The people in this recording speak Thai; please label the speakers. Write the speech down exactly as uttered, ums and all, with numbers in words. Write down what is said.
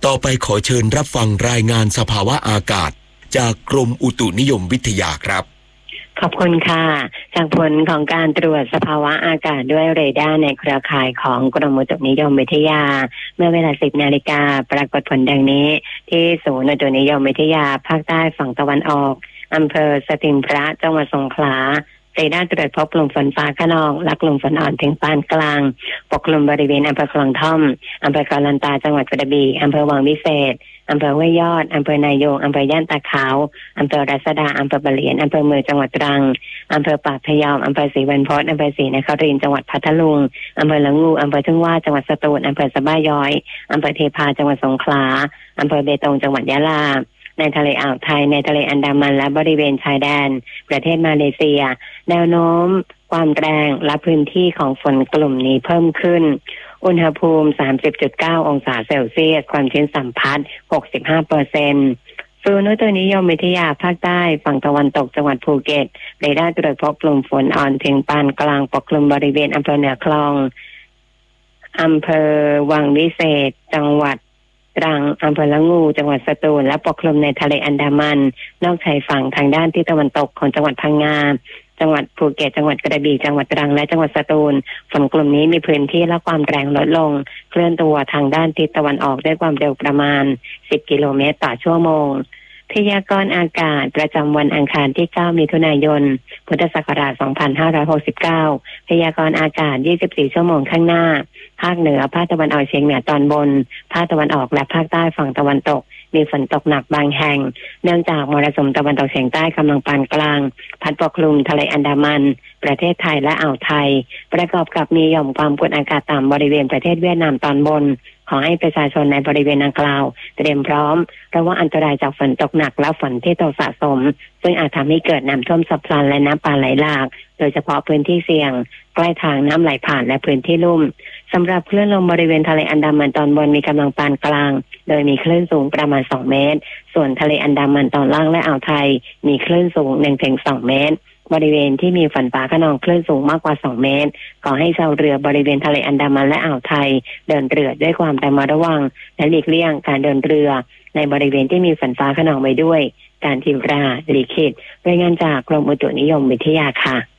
Speaker 1: ต่อไปขอเชิญรับฟังรายงานสภาวะอากาศจากกรมอุตุนิยมวิทยาครับ
Speaker 2: ขอบคุณค่ะจากผลของการตรวจสภาวะอากาศด้วยเรดาร์ในเครือข่ายของกรมอุตุนิยมวิทยาเมื่อเวลา สิบนาฬิกาปรากฏผลดังนี้ที่ศูนย์อุตุนิยมวิทยาภาคใต้ฝั่งตะวันออกอำเภอสถิงพระจังหวัดสงขลาเรดาร์ตรวจพบกลุ่มฝนฟ้าคะนองและกลุ่มฝนอ่อนถึงปานกลางปกคลุมบริเวณอำเภอคลองท่อมอำเภอกาลันตาจังหวัดกระบี่อำเภอวังวิเศษอำเภอห้วยยอดอำเภอนายงอำเภอย่านตาขาวอำเภอรัศดาอำเภอบะเหลียนอำเภอเมืองจังหวัดตรังอำเภอปากพยอมอำเภอศรีบรรพตอำเภอศรีนครินทร์จังหวัดพัทลุงอำเภอละงูอำเภอทุ่งว่าจังหวัดสตูลอำเภอสะบ้าย้อยอำเภอเทพาจังหวัดสงขลาอำเภอเบตงจังหวัดยะลาในทะเลอ่าวไทยในทะเลอันดามันและบริเวณชายแดนประเทศมาเลเซียแนวโน้มความแรงและพื้นที่ของฝนกลุ่มนี้เพิ่มขึ้นอุณหภูมิ สามสิบจุดเก้า องศาเซลเซียสความชื้นสัมพัทธ์ หกสิบห้าเปอร์เซ็นต์ ศูนย์อุตุนิยมวิทยาภาคใต้ฝั่งตะวันตกจังหวัดภูเก็ตเรดาร์ตรวจพบกลุ่มฝนอ่อนถึงปานกลางปกคลุมบริเวณอำเภอเหนือคลองอำเภอวังวิเศษจังหวัดตรังอำเภอละงูจังหวัดสตูลและปกคลุมในทะเลอันดามันนอกชายฝั่งทางด้านทิศตะวันตกของจังหวัดพังงาจังหวัดภูเก็ตจังหวัดกระบี่จังหวัดตรังและจังหวัดสตูลฝนกลุ่มนี้มีพื้นที่และความแรงลดลงเคลื่อนตัวทางด้านทิศตะวันออกด้วยความเร็วประมาณสิบกิโลเมตรต่อชั่วโมงพยากรณ์อากาศประจำวันอังคารที่เก้ามิถุนายนพุทธศักราชสองพันห้าร้อยหกสิบเก้าพยากรณ์อากาศยี่สิบสี่ชั่วโมงข้างหน้าภาคเหนือภาคตะวันออกเฉียงเหนือตอนบนภาคตะวันออกและภาคใต้ฝั่งตะวันตกมีฝนตกหนักบางแห่งเนื่องจากมรสุมตะวันตกเฉียงใต้กำลังปานกลางพัดปกคลุมทะเลอันดามันประเทศไทยและอ่าวไทยประกอบกับมีหย่อมความกดอากาศต่ำบริเวณประเทศเวียดนามตอนบนขอให้ประชาชนในบริเวณดังกล่าวเตรียมพร้อมระวังอันตรายจากฝนตกหนักและฝนที่ตกสะสมซึ่งอาจทำให้เกิดน้ำท่วมฉับพลันและน้ำป่าไหลหลากโดยเฉพาะพื้นที่เสี่ยงใกล้ทางน้ำไหลผ่านและพื้นที่ลุ่มสำหรับคลื่นลมบริเวณทะเลอันดามันตอนบนมีกำลังปานกลางโดยมีคลื่นสูงประมาณสองเมตรส่วนทะเลอันดามันตอนล่างและอ่าวไทยมีคลื่นสูง หนึ่งถึงสอง เมตรบริเวณที่มีฝนฟ้าคะนองคลื่นสูงมากกว่าสองเมตรขอให้ชาวเรือบริเวณทะเลอันดามันและอ่าวไทยเดินเรือด้วยความระมัดระวังและหลีกเลี่ยงการเดินเรือในบริเวณที่มีฝนฟ้าคะนองไว้ด้วยการทิวราลีคิดรายงานจากกรมอุตุนิยมวิทยาค่ะ